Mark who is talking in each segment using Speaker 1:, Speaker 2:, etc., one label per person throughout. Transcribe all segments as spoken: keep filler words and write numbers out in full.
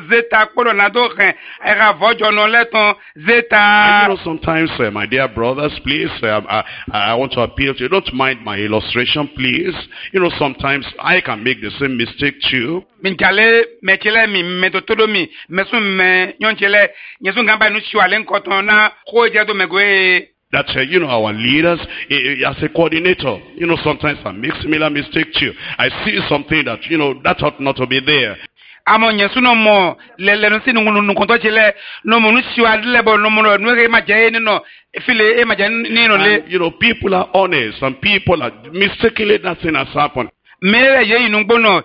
Speaker 1: zeta kodo na do ken era vojo no leton zeta.
Speaker 2: You know, sometimes, uh, my dear brothers, please, uh, I, I want to appeal to you. Don't mind my illustration, please. You know, sometimes I can make the same mistake too.
Speaker 1: Min kale mechele mi metotodo mi mesu me nyonchele nyesu ngamba nu shiwale nkoton na ko je do megwe.
Speaker 2: That, uh, you know, our leaders, uh, as a coordinator, you know, sometimes I make similar mistake too. I see something that, you know, that ought not to be there.
Speaker 1: Amo nyesu no mo le le no sinu nu konto chele no mo nu shiwale lebo no mo no re ma je ni no file e ma je ni no le.
Speaker 2: You know, people are honest and people are mistakenly nothing has happened.
Speaker 1: And then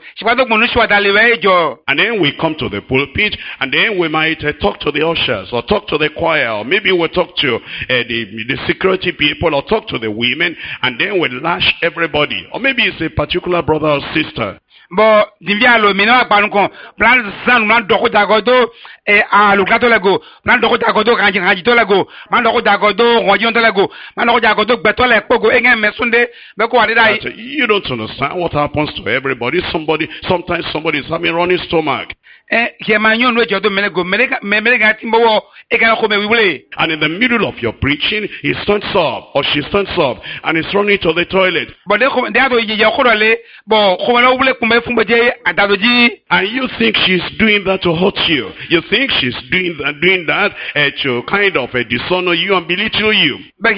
Speaker 2: we come to the pulpit, and then we might uh, talk to the ushers, or talk to the choir, or maybe we'll talk to uh, the, the security people, or talk to the women, and then we lash everybody. Or maybe it's a particular brother or sister.
Speaker 1: But dimbialo mino akpanukon plan san man doko dagodo e alukato lego man doko dagodo kanji kanji to lego man doko dagodo rojion to lego man doko dagodo gbeto le pogo enge mesunde beko wadida.
Speaker 2: You don't understand what happens to everybody. Somebody sometimes somebody is having running stomach.
Speaker 1: Eh kemanyo no jodo melego melega melega timbo e kana ko me wiwule.
Speaker 2: And in the middle of your preaching, he stands up or she stands up and is running to the toilet.
Speaker 1: But they ko they ado je kodole bo ko na wule kumbe
Speaker 2: and you think she's doing that to hurt you. You think she's doing that, doing that uh, to kind of uh, dishonor you and belittle you.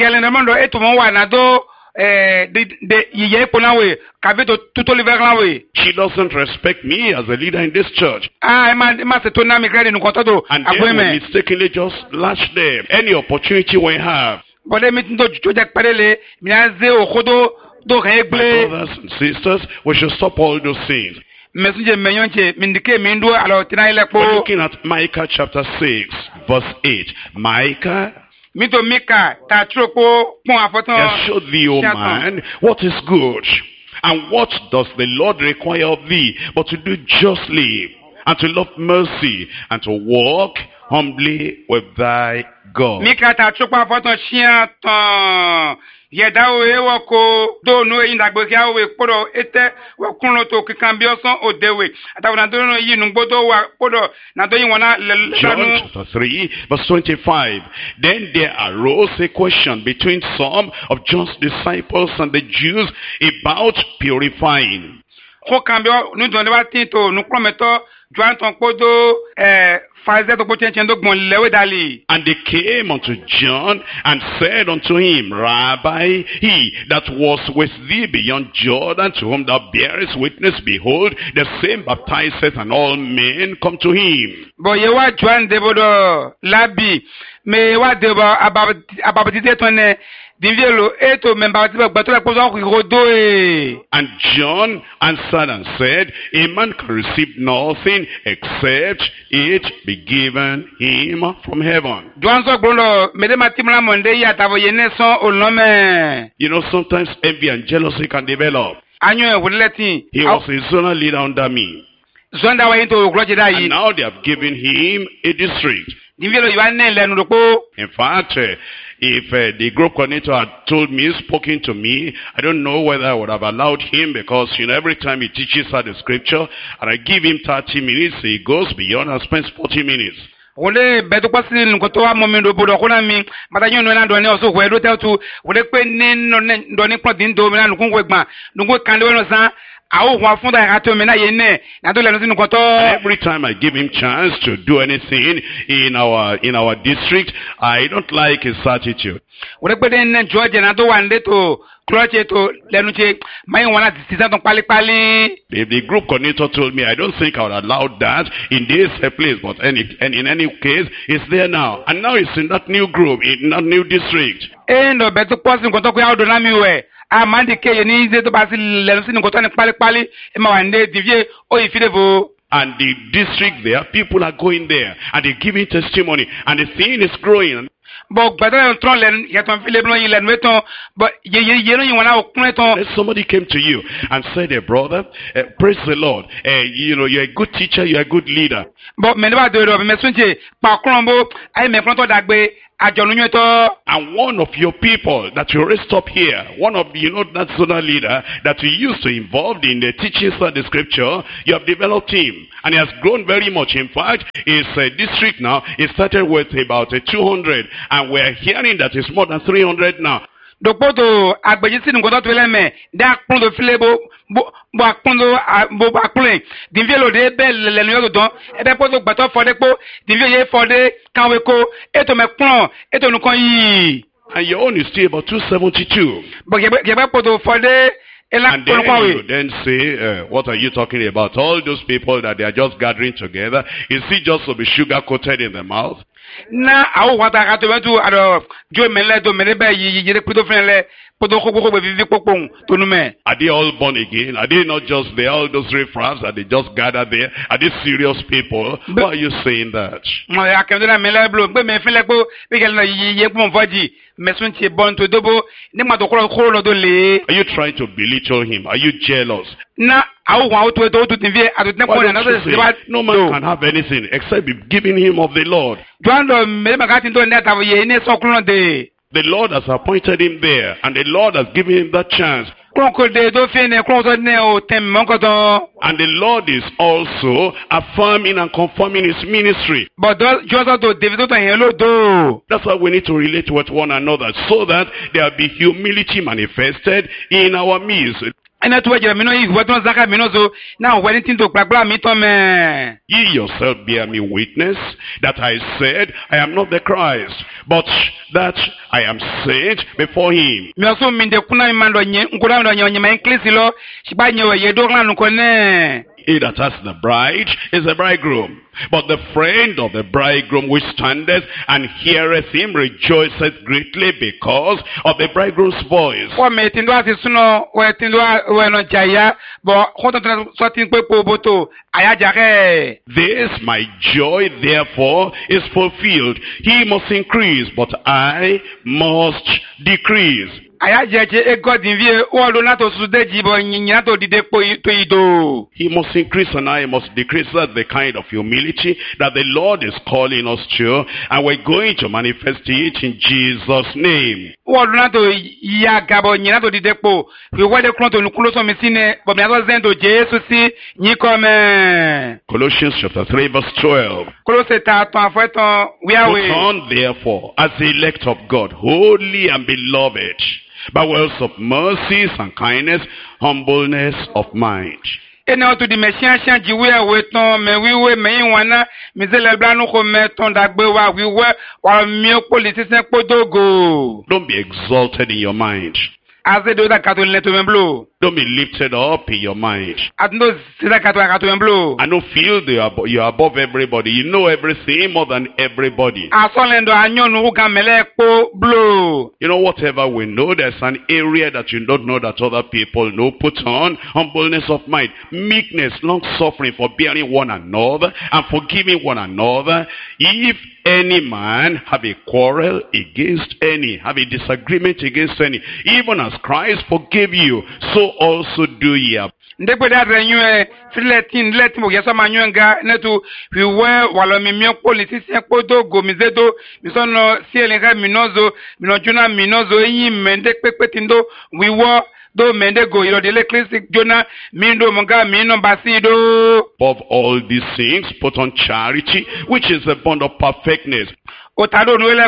Speaker 2: She doesn't respect me as a leader in this church. And then we mistakenly just lash them. Any opportunity we have. My brothers and sisters, we should stop all those things. We're looking at Micah chapter six, verse eight. Micah, I show thee, O man, what is good, and what does the Lord require of thee, but to do justly, and to love mercy, and to walk humbly with thy God. Yedawo ewoko do no indagbe ki awe podo ete we kunlo to kikambioson odewe atawona do no yi nugbodo wa podo na do yin wona John chapter three verse twenty-five. Then there arose a question between some of John's disciples and the Jews about purifying. Ko kambio nu do wa tinto nu prometo Joan ton podo eh and they came unto John and said unto him, Rabbi, he that was with thee beyond Jordan, to whom thou bearest witness, behold, the same baptizeth, and all men come to him. But you are John Debodo Labi, me what deba about it. And John answered and said, a man can receive nothing except it be given him from heaven. You know, sometimes envy and jealousy can develop. He was a zonal leader under me. And now they have given him a district. In fact, uh, if uh, the group coordinator had told me, spoken to me, I don't know whether I would have allowed him, because, you know, every time he teaches her the scripture, and I give him thirty minutes, he goes beyond and spends forty minutes. Wole beto kwasi nkoto wa momindo bodo kona mi matanyo no na do ne oso hwe do tell wole pe ni no do ni pon din do mi na nku ngwegba nku kande we no san. Every time I give him chance to do anything in our in our district, I don't like his attitude. If the group coordinator told me, I don't think I would allow that in this place, but any, and in any case, it's there now. And now it's in that new group, in that new district. And the district there, people are going there, and they're giving testimony, and the thing is growing. But then somebody came to you and said, hey, brother, uh, praise the Lord. Uh, you know, you're a good teacher, you're a good leader. But And one of your people that you raised up here, one of you know that zonal leader that you used to involve in the teachings of the scripture, you have developed him, and he has grown very much. In fact, his uh, district now is started with about uh, two hundred, and we're hearing that it's more than three hundred now.
Speaker 1: Dopoto agbejisi ngoto tweleme da kpondo filebo bo bo akpondo bo akplen dinvielo de be le le don e be poto gbato fode po dinvie ye fode kanwe ko eto me kpon eto nu kan yi.
Speaker 2: And your own is still about two seventy-two.
Speaker 1: But you be poto fode.
Speaker 2: And then you then say, uh, what are you talking about? All those people that they are just gathering together, is it just to be sugar-coated in the mouth?
Speaker 1: Na awo wata kato wetu ado jo mele do mele be yire kudo fenle podo koko be vivi popon to nume.
Speaker 2: Are they all born again? Are they not just there, all those riffraffs that they just gather there? Are they serious people? Why are you saying that?
Speaker 1: Mo ya kendo na mele blo be me fenle ko be gel na ye ko mfaji mesun ti bon to dobo ni ma to koro koro do le. Are
Speaker 2: you trying to belittle him? Are you jealous?
Speaker 1: Na awo wa to to to tinvie ado ten point na so
Speaker 2: no man can have anything except be giving him of the Lord. The Lord has appointed him there, and the Lord has given him that chance. And the Lord is also affirming and confirming his ministry.
Speaker 1: But
Speaker 2: that's why we need to relate with one another, so that there will be humility manifested in our midst.
Speaker 1: Now, when it into
Speaker 2: ye yourself bear me witness that I said, I am not the Christ, but that I am sent before him. He that has the bride is the bridegroom. But the friend of the bridegroom which standeth and heareth him rejoiceth greatly because of the bridegroom's voice. This my joy therefore is fulfilled. He must increase, but I must decrease. He must increase and I must decrease. That's the kind of humility that the Lord is calling us to, and we're going to manifest it in Jesus' name. Colossians chapter three verse twelve. Put on therefore as the elect of God, holy and beloved, by words of mercies and kindness, humbleness of mind.
Speaker 1: And now to the Messiah, we were waiting, we were making one, Mister Blano, who met on that way while we were, while milk politicians go.
Speaker 2: Don't be exalted in your mind.
Speaker 1: As they do that, blue.
Speaker 2: Don't be lifted up in your mind.
Speaker 1: I don't feel
Speaker 2: that you are, you are above everybody. You know everything more than everybody. You know, whatever we know, there's an area that you don't know that other people know. Put on humbleness of mind, meekness, long suffering, forbearing one another, and forgiving one another. If any man have a quarrel against any, have a disagreement against any, even as Christ forgave you, so also do ye.
Speaker 1: Ndekwe da renwe filetin let mo yesa manywenga netu wiwe wala mimio politicien kodo gomizedo misono sielenga minozo minojuna minozo yi mende pepetindo wiwo do mende go ilo de l'ecclesic jona mindo monga mino basido.
Speaker 2: Above all these things put on charity, which is the bond of perfectness.
Speaker 1: And let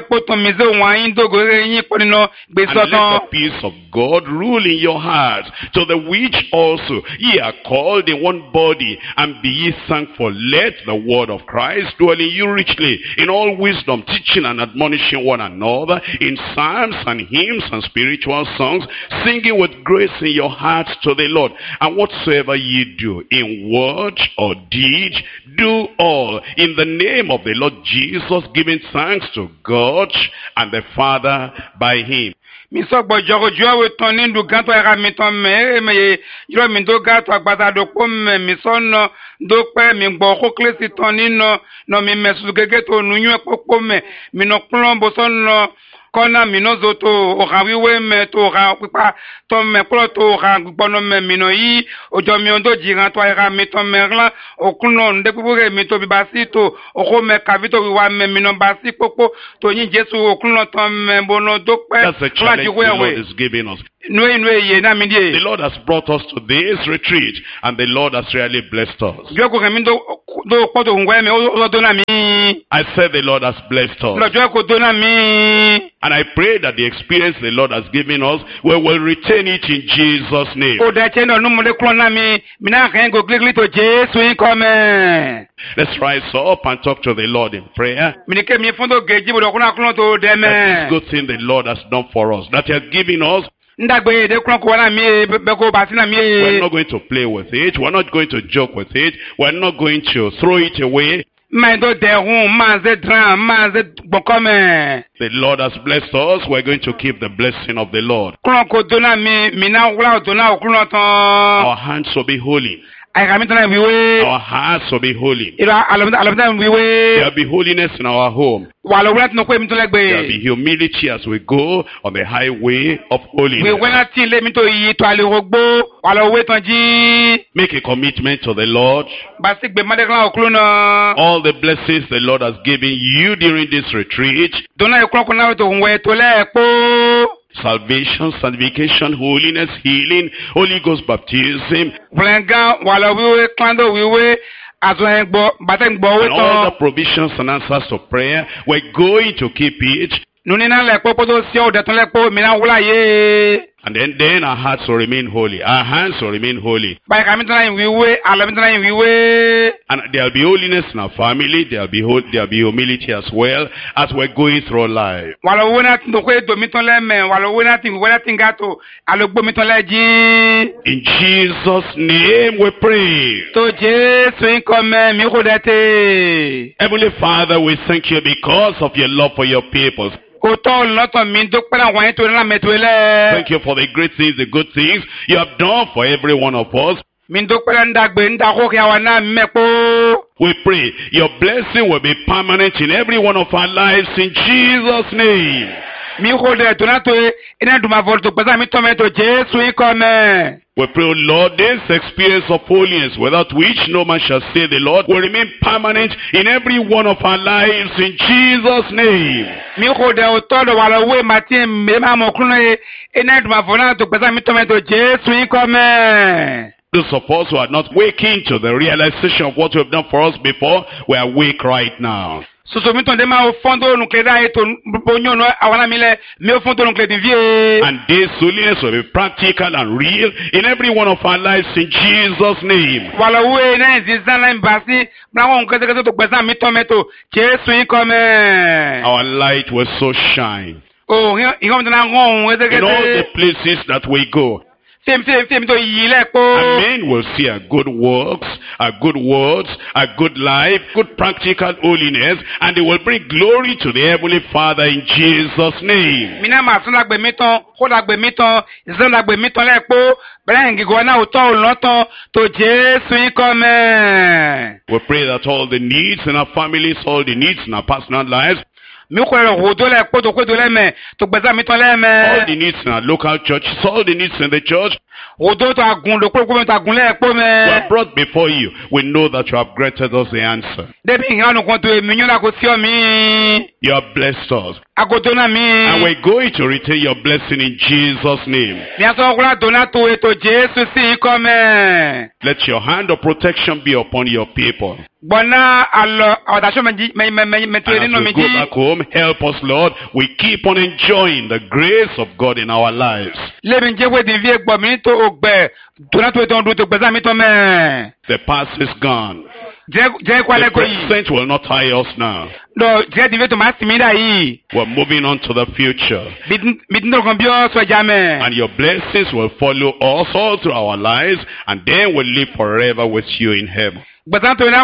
Speaker 2: the peace of God rule in your hearts, to the which also ye are called in one body, and be ye thankful. Let the word of Christ dwell in you richly, in all wisdom, teaching and admonishing one another, in psalms and hymns and spiritual songs, singing with grace in your hearts to the Lord. And whatsoever ye do, in word or deed, do all in the name of the Lord Jesus, giving thanks to God and the Father by him.
Speaker 1: Misogbo jogo jowe tonin du ganto era miton me me yo mi do gato agbada do pom mi sono do pe mi gbo ko klesi tonin no no mi mesu gege to nunyu popo me mi no plombo sono kona minozo to ohawiwe me to ha pipa to me pro to ha gbono me mino yi ojo mi ondo jiran to ira mi to merlan okuno nde pupure mi to bibasi to oko me kavito wiwa me mino basi popo to yin Jesu okuno to me bono dope.
Speaker 2: That's the challenge the Lord is giving us.
Speaker 1: The
Speaker 2: Lord has brought us to this retreat, and the Lord has really blessed us. I said the Lord has blessed us. And I pray that the experience the Lord has given us, we will retain it in Jesus' name. Let's rise up and talk to the Lord in prayer. That is good thing the Lord has done for us, that He has given us. We're not going to play with it. We're not going to joke with it. We're not going to throw it away. The Lord has blessed us. We're going to keep the blessing of the Lord. Our hands will be holy. Our hearts will be holy. There will be holiness in our home. There will be humility as we go on the highway of holiness. Make a commitment to the Lord. All the blessings the Lord has given you during this retreat. Salvation, sanctification, holiness, healing, Holy Ghost baptism, and all the provisions and answers to prayer, we're going to keep it. And then, then our hearts will remain holy. Our hands will remain holy. And there will be holiness in our family. There will be, there will be humility as well as we're going through life. In Jesus' name we pray. Heavenly Father, we thank you because of your love for your people. Thank you for the great things, the good things you have done for every one of us. We pray your blessing will be permanent in every one of our lives in Jesus' name. We pray, Lord, this experience of holiness, without which no man shall say the Lord, will remain permanent in every one of our lives in Jesus' name. Those of us who are not waking to the realization of what we have done for us before, we are awake right now. And this holiness will be practical and real in every one of our lives in Jesus' name. Our light will so shine in all the places that we go. And men will see our good works, our good words, our good life, good practical holiness, and they will bring glory to the Heavenly Father in Jesus' name. We pray that all the needs in our families, all the needs in our personal lives, all the needs in our local churches, all the needs in the church, were brought before you. We know that you have granted us the answer. You have blessed us. And we're going to retain your blessing in Jesus' name. Let your hand of protection be upon your people. And as we go back home, help us, Lord. We keep on enjoying the grace of God in our lives. The past is gone. The present will not tie us now. We're moving on to the future. And your blessings will follow us all through our lives, and then we'll live forever with you in heaven. Thank you,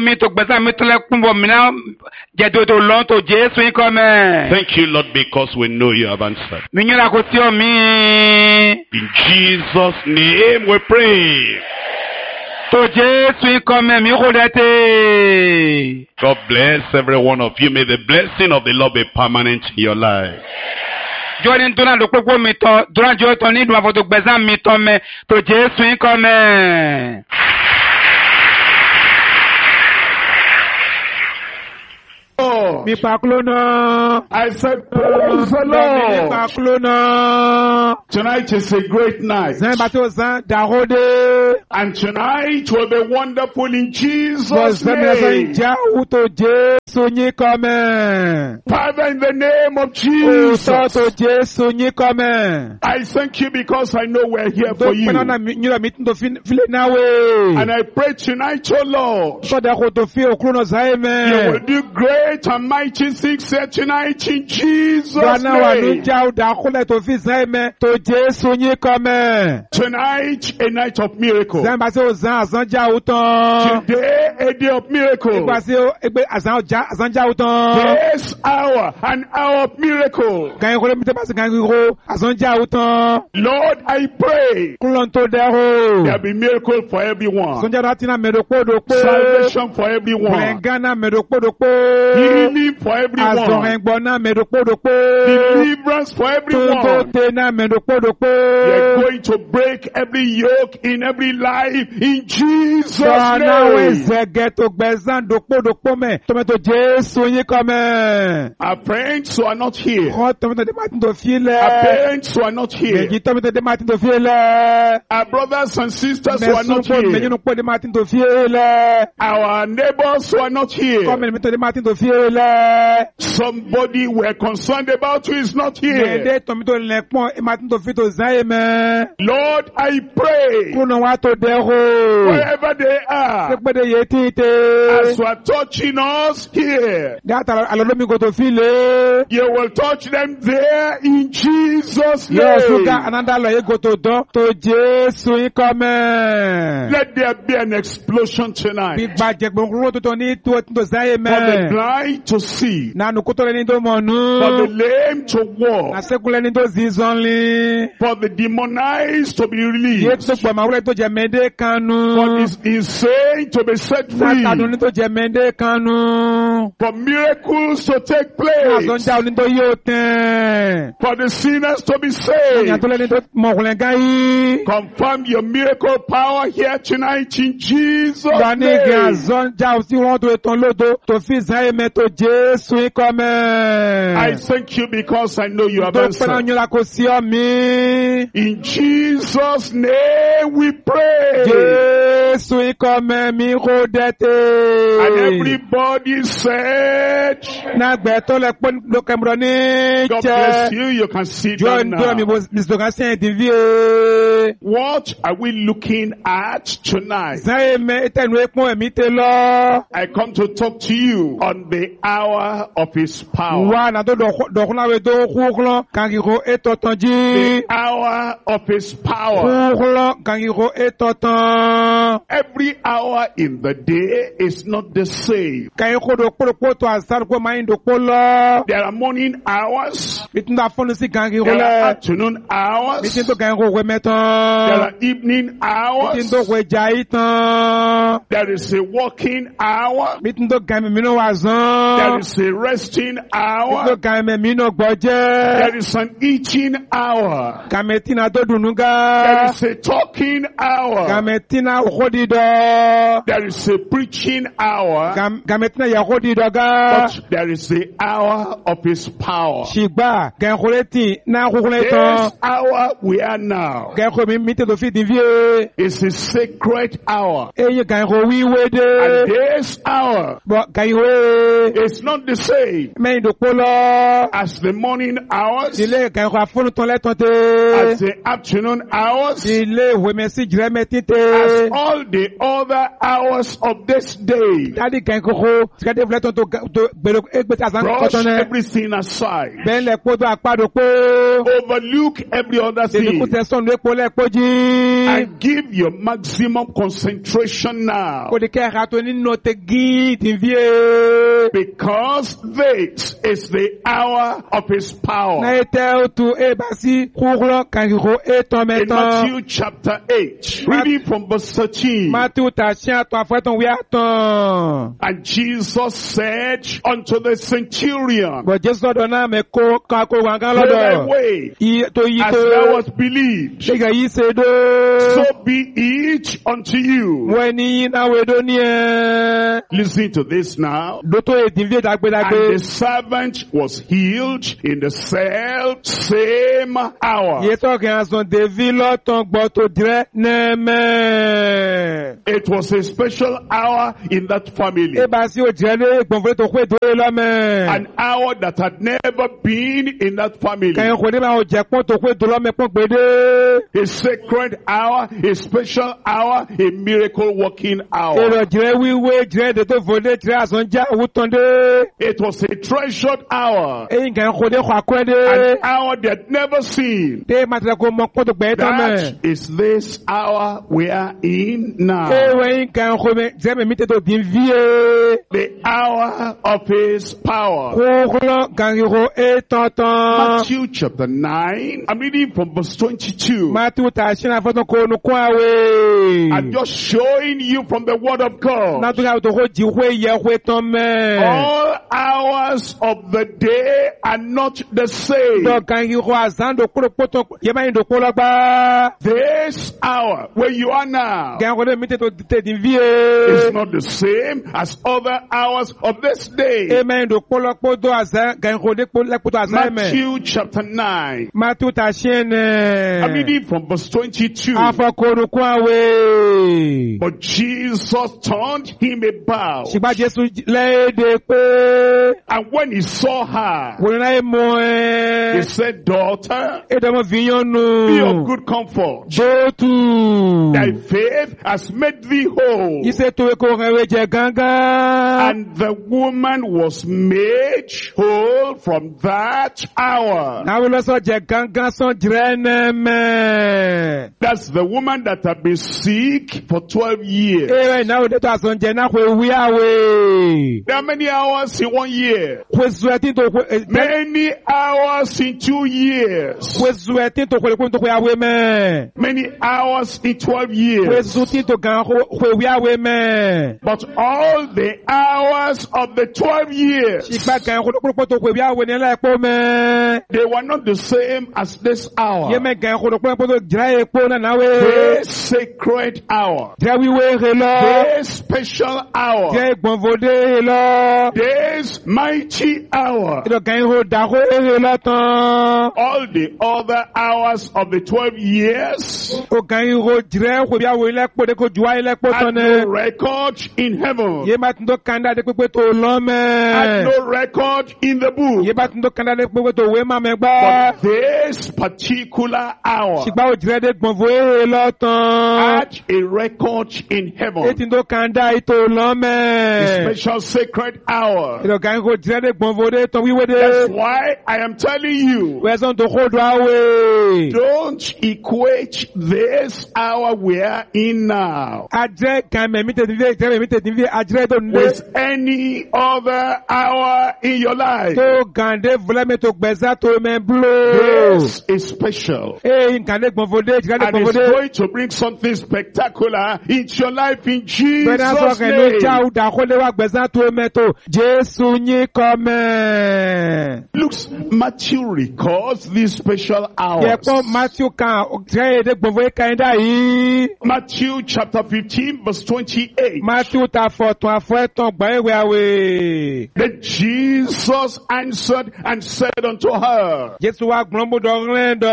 Speaker 2: Lord, because we know you have answered. In Jesus' name we pray. God bless every one of you. May the blessing of the Lord be permanent in your life.
Speaker 1: Jordan Dona do Coco Mito, Duran Jotoni, do Avodo Bezam Mitome, to Jesu come.
Speaker 3: Mi paklona. I said, praise the Lord. Mi paklona. Tonight is a great night. And tonight will be wonderful in Jesus' name. Father, in the name of Jesus, I thank you because I know we're here for you. And I pray tonight, oh Lord, you will do great and mighty things here tonight in Jesus' name. Tonight, a night of miracles. Today, a day of miracles. This hour, an hour of miracle. Lord, I pray there be miracle for everyone. Salvation for everyone. Healing for everyone. Deliverance for everyone. We are going to break every yoke in every life in Jesus' name. Our friends who are not here. Our parents who are not here. Our brothers and sisters who are not here. Our neighbors who are not here. Somebody we're concerned about who is not here. Lord, I pray wherever they are, as you are touching us here, you will touch them there in Jesus' name. Let there be an explosion tonight. For the blind to see. For the lame to walk. For the demonized to be released. For the insane to be set free. For miracles to take place. For the sinners to be saved. Confirm your miracle power here tonight in Jesus' name. I thank you because I know you have answered. In Jesus' name we pray. And everybody said, God bless you. You can sit down now. What are we looking at tonight? I come to talk to you on the hour of His power. The hour of His power. Every hour in the day is not the same. There are morning hours. There are afternoon hours. There are evening hours. There is a working hour. There is a resting hour. There is an eating hour. There is a talking hour. There is a preaching hour. But there is the hour of His power. This hour we are now is a sacred hour. And this hour is not the same as the morning hours, as the afternoon hours, as all the other hours of this day.
Speaker 2: Brush everything aside. Overlook every other thing. And give your maximum concentration now. Because this is the hour of his power. In Matthew chapter eight, reading from verse thirteen. And Jesus said unto the centurion, go thy way, as thou hast believed, so be it unto you. Listen to this now. And the servant was healed in the self same hour. It was a special hour in that family. An hour that had never been in that family. A sacred hour, a special hour, a miracle working hour. It was a treasured hour. An hour they had never seen. That is this hour we are in now. The hour of his power. Matthew chapter nine. I'm reading from verse twenty-two. I'm just showing you from the word of God. All hours of the day are not the same. This hour where you are now is not the same as other hours of this day. Matthew chapter nine. I'm reading from verse twenty-two. But Jesus turned him about. And when he saw her, he said, daughter, be of good comfort. Thy faith has made thee whole. And the woman was made whole from that hour. That's the woman that had been sick for twelve years. There are many hours in one year. Many hours in two years. Many hours in twelve years. But all the hours of the twelve years, they were not the same as this hour. This sacred hour. This special hour. This mighty hour. All the other hours of the twelve years had no record in heaven. Had no record in the book. But this particular hour had a record in heaven. A special sacred hour. That's why I am telling you, don't equate this hour we are in now with any other hour in your life. This is special. And it's going to bring something spectacular into your life in Jesus' name. Look, Matthew records these special hours. Matthew chapter fifteen verse twenty-eight. Then Jesus
Speaker 3: Jesus answered and said unto her,
Speaker 1: Jésù wá gbọ́n bó dọ̀gbọ́n dọ̀.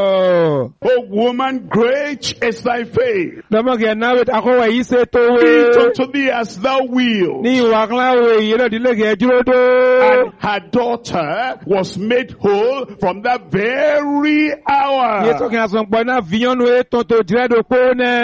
Speaker 3: O woman, great is thy faith.
Speaker 1: Dọ́mọ̀gẹ̀ náà wẹ̀ àkọ́wẹ̀ yìí ṣe tó wé.
Speaker 3: Be it unto thee as thou wilt.
Speaker 1: Ní ìwà kan láwẹ̀ yìí lọ́dí lẹ́gẹ̀ẹ́ dúró dó.
Speaker 3: And her daughter was made whole from that very hour.
Speaker 1: Yéṣu kí a sọ pé náà fìyànnú ètò tó jẹ́ dòpó náà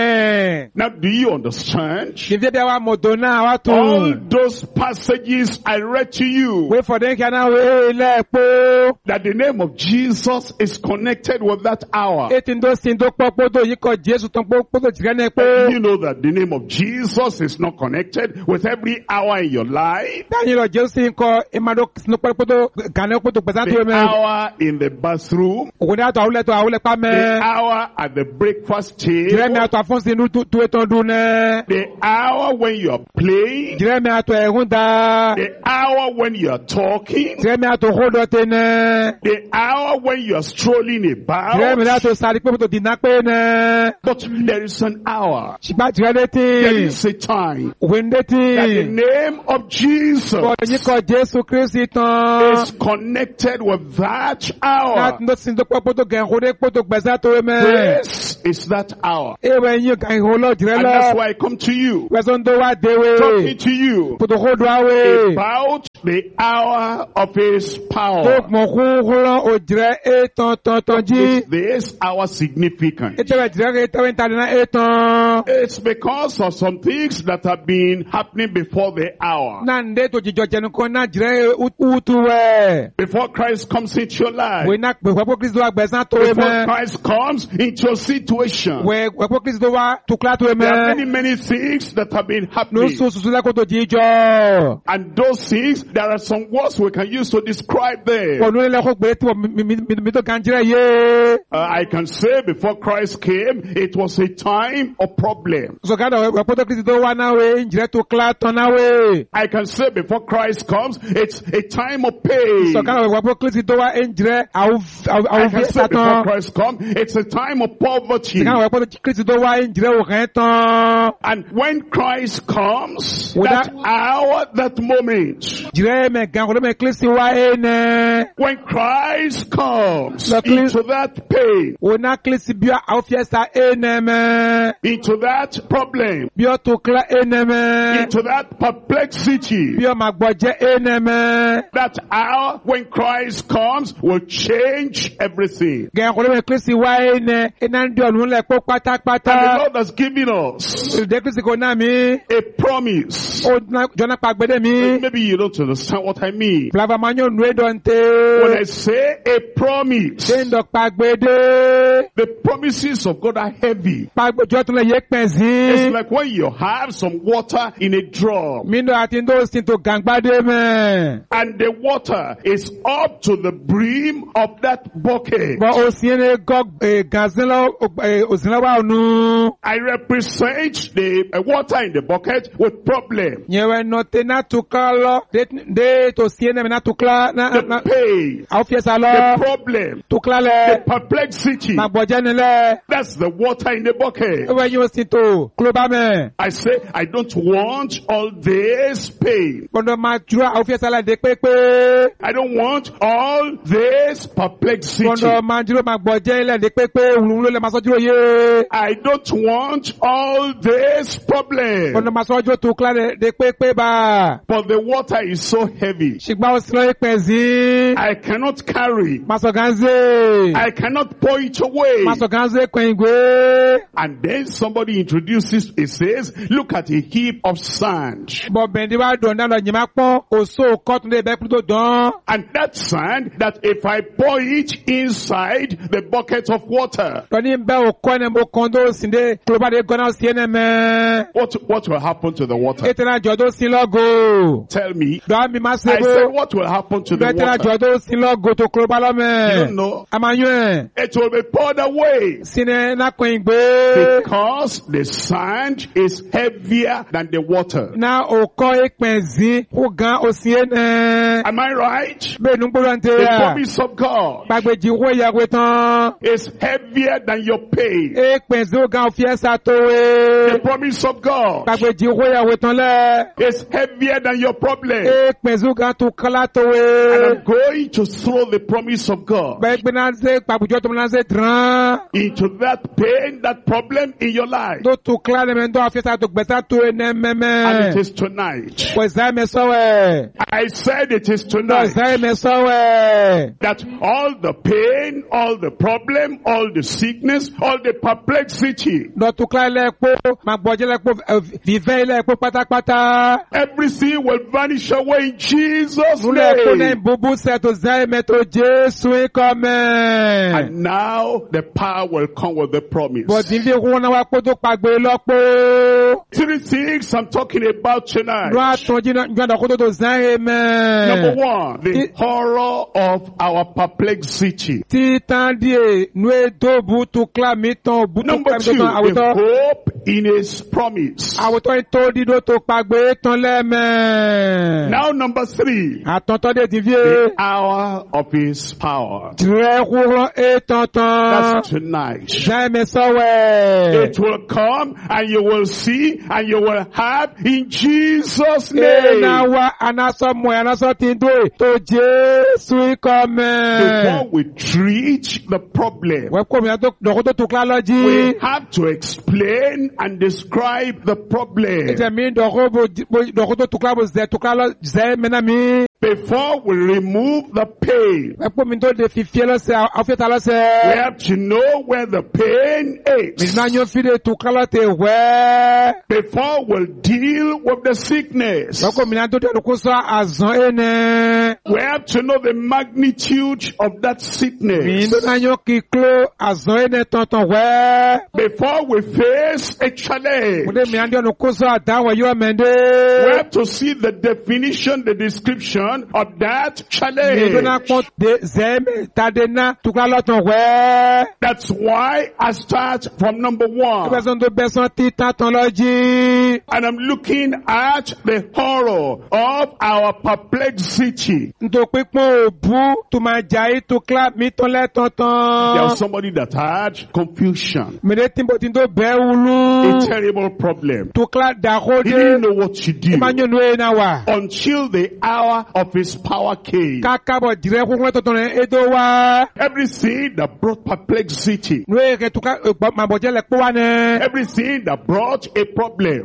Speaker 1: mẹ́.
Speaker 3: Now, do you understand?
Speaker 1: Kìí bí wa mọ̀tò náà wá tó.
Speaker 3: All those passages I read to you.
Speaker 1: Wé fọ̀dé kí a náà wé ilé ẹ̀pọ̀.
Speaker 3: That the name of Jesus is connected with that hour.
Speaker 1: Ètí ń tó sin tó pọ̀ pọ́tò yìí kọ Jésù tó pọ̀ pọ́tò jìgá náà pọ̀.
Speaker 3: You know that the name of Jesus is not connected with every hour in your life.
Speaker 1: Dáyìn lọ Jésù ń kọ ìmàdó sinú pọ́tò gànà pọ́tò pẹ̀sán tó yẹ mẹ́.
Speaker 3: The hour in the bathroom.
Speaker 1: Òkúndé àtọ̀ àwùlẹ̀ tó àwùlẹ̀ pa mẹ́.
Speaker 3: The hour at the breakfast table.
Speaker 1: Jìrẹ́mi àtọ̀ àfọ́nsìn inú tó ètò ọdún náà.
Speaker 3: The hour when you are playing.
Speaker 1: Jìrẹ́mi àtọ̀ ẹ̀hún dá.
Speaker 3: The hour when you are talking.
Speaker 1: Jìrẹ́mi àtọ̀ hódọ̀ tẹ̀ náà.
Speaker 3: The hour when you are strolling about.
Speaker 1: Jìrẹ́mi àtọ̀ sáré pé pọ́tò dìnnà pé náà.
Speaker 3: But there is an hour.
Speaker 1: Ṣùgbọ́n jìrẹ́mi tí.
Speaker 3: There is a time.
Speaker 1: Òkúndé tí.
Speaker 3: That the name of Jesus.
Speaker 1: Bọ̀dọ̀ kọ Jésù Kristi tán.
Speaker 3: Is connected with that hour.
Speaker 1: Láti lọ sí ìdókòwò pọ́tò gẹ̀ẹ́kúndé pọ́tò gbẹ̀sán tó yẹ mẹ́.
Speaker 3: This is that hour.
Speaker 1: Ewe yín kan ìhòòlò jìrẹ́ lọ.
Speaker 3: And that's why I come to you.
Speaker 1: Wẹ̀sán tó wá déwé.
Speaker 3: Talking to you.
Speaker 1: Pọ́tò kó dùn àwẹ̀.
Speaker 3: About the hour of his power.
Speaker 1: Tó mọ̀ kún kúrọ̀ òjìrẹ́ ètàn tàn tàn jí.
Speaker 3: Is this hour significant?
Speaker 1: Ètò ìjìrẹ́ ètò ìtàdínà ètàn.
Speaker 3: It's because of some things that have been happening before the hour.
Speaker 1: Náà ń dé tó jíjọ jẹnu kan náà jìrẹ́ utu wẹ̀.
Speaker 3: Before Christ comes into your life.
Speaker 1: Wẹ̀ náà pè wẹ́pọ̀ Kristu wa gbẹ̀sán tó yẹ mẹ́.
Speaker 3: Before Christ comes into your situation.
Speaker 1: Wẹ̀ wẹ́pọ̀ Kristu wa tukla tó yẹ mẹ́.
Speaker 3: There are many many things that have been happening.
Speaker 1: Lóṣù sùsù lẹ́kọ̀ọ́ tó jíjọ.
Speaker 3: And those things, there are some words we can use to describe them.
Speaker 1: Wọ́n lórí lẹ́kọ̀ọ́ gbé tí wọ́n mi tó kàn jìrẹ́ yé.
Speaker 3: I can say before Christ came, it was a time of problem.
Speaker 1: Sọ̀kadà wẹ́pọ̀ Kristu tó wá náà wẹ̀ ìjìrẹ́ tó kílá tán náà wẹ̀.
Speaker 3: I can say before Christ comes, it's a time of pain.
Speaker 1: Sọ̀kadà wẹ́pọ̀ Kristu tó wá ìjìrẹ́ àwọn
Speaker 3: I can
Speaker 1: fi
Speaker 3: say before
Speaker 1: sátán.
Speaker 3: Christ comes, it's a time of poverty.
Speaker 1: Sọ̀kadà wẹ́pọ̀ Kristu tó wá ìjìrẹ́ òkè tán.
Speaker 3: And when Christ comes,
Speaker 1: Without-
Speaker 3: that hour, that moment,
Speaker 1: Jìrẹ́ mẹ́ gan kò ló mẹ́ Kristu wá ẹnẹ́.
Speaker 3: when Christ comes
Speaker 1: The clean-
Speaker 3: into that pain,
Speaker 1: Wọ́n ná Kristu bí àwọn fi ẹ̀sà ẹnẹ́ mẹ́.
Speaker 3: into that problem,
Speaker 1: Bí ọ tó kílá ẹnẹ́ mẹ́.
Speaker 3: into that perplexity,
Speaker 1: Bí ọ máa gbọ́jẹ́ ẹnẹ́ mẹ́.
Speaker 3: that hour when Christ comes will change everything.
Speaker 1: Gan kò ló mẹ́ Kristu wá ẹnẹ́. Iná ń di ọ̀nù lẹ̀ kó
Speaker 3: And the
Speaker 1: pátápátá.
Speaker 3: Lord has given us
Speaker 1: Ìdè Kristu kò náà mi.
Speaker 3: a promise.
Speaker 1: Ó jọ́nà pa gbẹ́dẹ́ mi.
Speaker 3: Maybe you don't understand what I mean.
Speaker 1: Flava máa ń yọ̀ nù é
Speaker 3: When
Speaker 1: dọ̀ntẹ́.
Speaker 3: I say a promise,
Speaker 1: Ṣé ń dọ̀ pa gbẹ́dẹ́?
Speaker 3: the promises of God are heavy.
Speaker 1: Pa gbẹ́jọ́ tún lẹ̀ yé pẹ̀ sí.
Speaker 3: It's like when you have some water in a drum
Speaker 1: Mi lọ àti ndó sin tó gàngbádé mẹ́.
Speaker 3: and the water is up to the brim of that bucket.
Speaker 1: Bọ̀ òsìn ní gọ́ gànzínlọ́ òsìnlọ́wọ́ ọ̀nù.
Speaker 3: I represent the uh, water in the bucket with problem,
Speaker 1: Nyẹ̀wẹ̀ nọ̀tẹ̀ náà tukọ̀ lọ. Dé tó sí ẹ̀nẹ̀mẹ̀ náà tukọ̀
Speaker 3: the
Speaker 1: náà.
Speaker 3: pain,
Speaker 1: Àwọn fiẹ̀sà
Speaker 3: the
Speaker 1: lọ.
Speaker 3: problem,
Speaker 1: Tukọ̀
Speaker 3: the
Speaker 1: lẹ̀.
Speaker 3: perplexity.
Speaker 1: Màá gbọ̀jẹ́ nílẹ̀.
Speaker 3: That's the water in the bucket.
Speaker 1: Ẹ̀wẹ̀ yóò sin tó kúlóbá mẹ́.
Speaker 3: I say, I don't want all this pain.
Speaker 1: Gbọ̀dọ̀ máa jùlọ àwọn fiẹ̀sà lẹ̀ dé pépé.
Speaker 3: I don't want all this perplexity.
Speaker 1: Gbọ̀dọ̀ máa jùlọ máa gbọ̀jẹ́ ilẹ̀ dé pépé. Wùlúwùlú lẹ̀ máa sọ́jú òye.
Speaker 3: I don't want all this problem.
Speaker 1: Gbọ̀dọ̀ máa sọ́jú tukọ̀ lẹ̀ dé pépé bá.
Speaker 3: But the water is so heavy.
Speaker 1: Ṣùgbọ́n ó sì lọ ìpẹ̀ sí.
Speaker 3: I cannot carry.
Speaker 1: Masọ̀gánzé.
Speaker 3: I cannot pour it away.
Speaker 1: Masọ̀gánzé kwẹ̀ngbé.
Speaker 3: And then somebody introduces, it says, look at a heap of sand.
Speaker 1: Bọ̀ bẹ̀ndí wá dùn dáná nyìmá pọ́n. Òṣò kọ́tún lé bẹ́ẹ̀ kúrò dán.
Speaker 3: And that sand, that if I pour it inside the bucket of water,
Speaker 1: Tọ́ni bẹ́ òkọ́ ẹni mo kàn tó sìn dé. Kúlóbádé gọ́nà sí ẹni mẹ́.
Speaker 3: what, what will happen to the water?
Speaker 1: Ètò náà jọ tó sin lọ́gò.
Speaker 3: Tell me.
Speaker 1: Dọ́wọ́ mi máa ṣe
Speaker 3: I said,
Speaker 1: bó.
Speaker 3: what will happen to the
Speaker 1: Bẹ́ẹ̀ tí náà jọ
Speaker 3: water?
Speaker 1: tó sin lọ́gò tó kúlóbá
Speaker 3: You
Speaker 1: lọ́mẹ́.
Speaker 3: don't know.
Speaker 1: A máa yún ẹ̀.
Speaker 3: It will be poured away.
Speaker 1: Sinẹ́ náà kwẹ̀ngbé.
Speaker 3: Because the sand is heavier than the water.
Speaker 1: Náà òkọ́ ìpẹ̀nzí. Ó gan òsì ẹ̀nẹ́.
Speaker 3: Am I right?
Speaker 1: Bẹ́ẹ̀ ni gbọ́dọ̀ ń tẹ̀
Speaker 3: The
Speaker 1: yà.
Speaker 3: promise of God
Speaker 1: Gbàgbéjì wó ìyàwó tán.
Speaker 3: is heavier than your pain.
Speaker 1: Ìpẹ̀nzí ó gan òfin ẹ̀sà tó wé.
Speaker 3: The promise of God is heavier than your problem. And I'm going to throw the promise of God into that pain, that problem in your life. And it is tonight. I said it is tonight. That all the pain, all the problem, all the sickness, all the perplexity, everything will vanish away in Jesus' name. And now the power will come with the promise. Three things I'm talking about tonight. Number one, the horror of our perplexity. Number two, the hope in His promise. Now number three, the hour of His power. That's tonight. It will come and you will see and you will have in Jesus' name. Before we treat the problem, we have to explain and describe the problem. Before we remove the pain, we have to know where the pain is. Before we deal with the sickness, we have to know the magnitude of that sickness. Before we face a challenge, we have to see the definition, the description of that challenge. That's why I start from number one. And I'm looking at the horror of our perplexity. There's somebody that had confusion. A terrible problem. He didn't know what to do until the hour of His power came. Everything that brought perplexity, everything that brought a problem,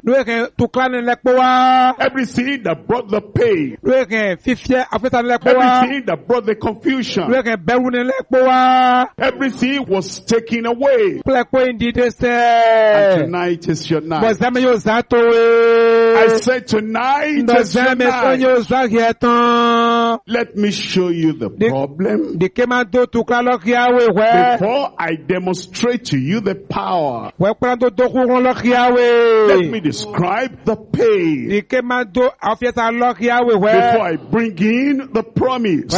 Speaker 3: everything that brought the pain, everything that brought the confusion, everything was taken away. And tonight is your night. I said tonight is your night. Let me show you the problem before I demonstrate to you the power. Let me describe the pain before I bring in the promise.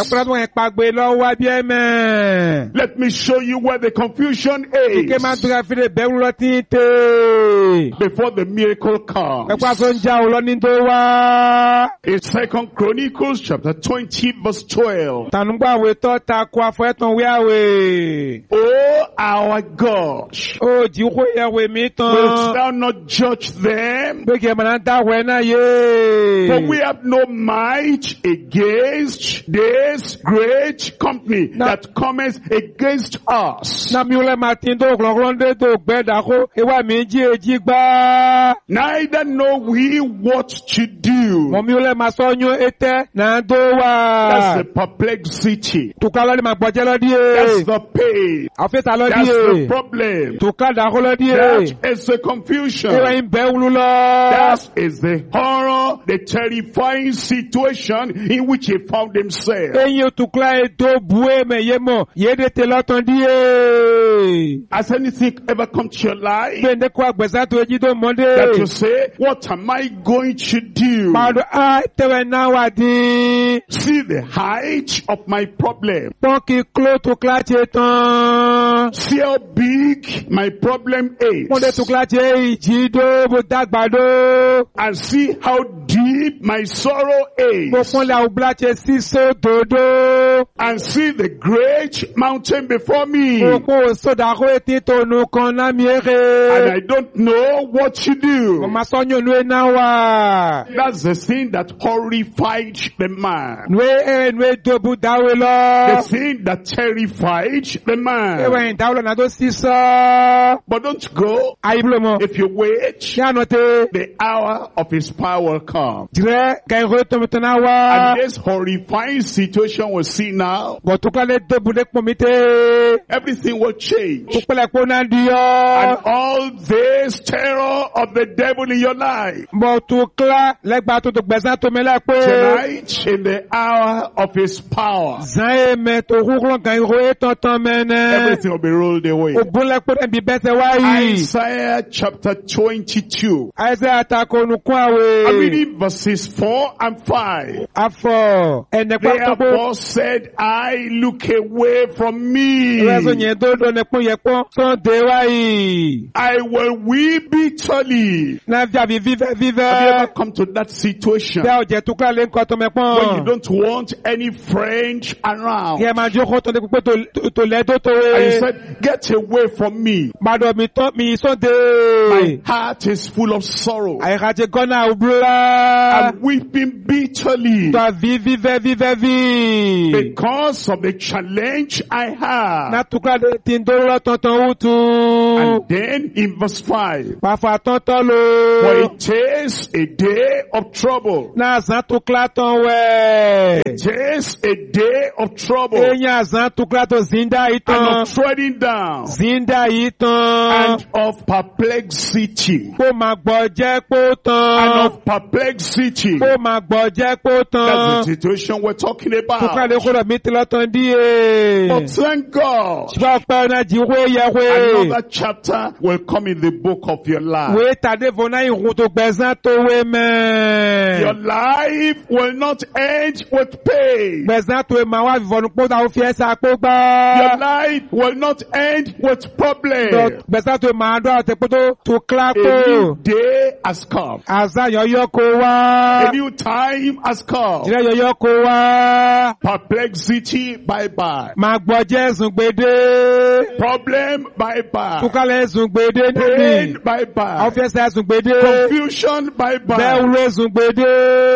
Speaker 3: Let me show you where the confusion is before the miracle comes. In Second Chronicles chapter twenty verse twelve. Oh our God, wilt thou not judge them? For we have no might against this great company that cometh against us. Neither know we what to do. That's the perplexity. That's the pain. That's the problem. That is the confusion. That is the horror, the terrifying situation in which he found himself. Has anything ever come to your life that you say, what am I going to do? See the height of my problem. See how big my problem is. And see how deep my sorrow is. and see the great mountain before me.
Speaker 1: Koko soda ko eti tonu kan na miere.
Speaker 3: And I don't know what you do.
Speaker 1: Mo masonyo nwe na wa.
Speaker 3: That's the thing that horrified the man.
Speaker 1: Nwe nwe dobu dawe lo.
Speaker 3: The thing that terrified the man.
Speaker 1: Ewe dawe na do sisa.
Speaker 3: But don't go.
Speaker 1: Aiblomo.
Speaker 3: If you wait, the hour of his power will come.
Speaker 1: Dire kai ro to metana wa.
Speaker 3: And this horrifying situation we'll see now.
Speaker 1: Go to kale dobu de pomite.
Speaker 3: Everything will change.
Speaker 1: Tukole ko na dio.
Speaker 3: And all this terror of the devil in your life.
Speaker 1: Mo tukla legba to to gbesa to mele po.
Speaker 3: Tonight in the hour of his power.
Speaker 1: Zae me to ro kan ro etonton mene.
Speaker 3: Everything will be rolled away.
Speaker 1: Obule ko en bi bese wa yi.
Speaker 3: Isaiah chapter twenty-two.
Speaker 1: Isaiah ta ko nu kwa we.
Speaker 3: I'm reading verses four and five.
Speaker 1: Afo ene kwa to.
Speaker 3: Therefore said I, look away from me.
Speaker 1: Rezo nye do do ne po ye po so de wa yi.
Speaker 3: I will weep bitterly.
Speaker 1: Na via vi vive vive.
Speaker 3: Have you ever come to that situation
Speaker 1: Be o je tukla le nko to me pon.
Speaker 3: when you don't want any friend around?
Speaker 1: Ye ma jo ko to de pe to to le do to
Speaker 3: And
Speaker 1: we.
Speaker 3: you said, get away from me.
Speaker 1: Bado mi to mi so de.
Speaker 3: My heart is full of sorrow.
Speaker 1: Ai ga je gona ubla.
Speaker 3: I'm weeping bitterly
Speaker 1: To vi vive vive vi.
Speaker 3: because of the challenge I have.
Speaker 1: Na tukla de tin do lo tonton utu.
Speaker 3: And then in verse five,
Speaker 1: Pa fa tonton
Speaker 3: for
Speaker 1: lo.
Speaker 3: it is a day of trouble.
Speaker 1: Na zan tukla ton we.
Speaker 3: It is a day of trouble
Speaker 1: Enya zan tukla to zinda
Speaker 3: and
Speaker 1: iton.
Speaker 3: of treading down
Speaker 1: Zinda iton.
Speaker 3: and of perplexity
Speaker 1: Ko ma gbọ́ jẹ́ kó
Speaker 3: and
Speaker 1: tán.
Speaker 3: of perplexity.
Speaker 1: Ko ma gbọ́ jẹ́ kó
Speaker 3: That's the
Speaker 1: tán.
Speaker 3: situation we're talking
Speaker 1: Tukla le
Speaker 3: about.
Speaker 1: kúrò mi ti lọ́tàn díẹ̀.
Speaker 3: But thank God,
Speaker 1: Ṣùgbọ́n ọ̀pẹ́ ọ̀nà jí wé yẹ wé.
Speaker 3: another chapter will come in the book of your life.
Speaker 1: Wé tàdé fòná ìhun tó gbẹ̀sán tó wé
Speaker 3: Your
Speaker 1: mẹ́.
Speaker 3: life will not end with pain.
Speaker 1: Gbẹ̀sán tó wé máa wá fìfọ̀nù pọ́ ta ó fi ẹsẹ̀ àpò
Speaker 3: Your
Speaker 1: gbá.
Speaker 3: life will not end with problems.
Speaker 1: Gbẹ̀sán tó wé máa dọ́ àti pé tó tó kílá
Speaker 3: A
Speaker 1: kó.
Speaker 3: new day has come.
Speaker 1: Àzá yọ̀yọ́ kó
Speaker 3: A
Speaker 1: wá.
Speaker 3: new time has come.
Speaker 1: Jìrẹ́ yọ̀yọ́ kó wá.
Speaker 3: Perplexity, bye bye.
Speaker 1: Máa gbọ́ jẹ́ ẹ̀sùn gbèdé.
Speaker 3: Problem, bye bye.
Speaker 1: Tukala ẹ̀sùn gbèdé
Speaker 3: Pain,
Speaker 1: níbi.
Speaker 3: bye bye.
Speaker 1: Àwọn fi ẹsẹ̀ ẹ̀sùn gbèdé.
Speaker 3: Confusion, bye
Speaker 1: Bẹ́ẹ̀
Speaker 3: bye.
Speaker 1: wúlò ẹ̀sùn gbèdé.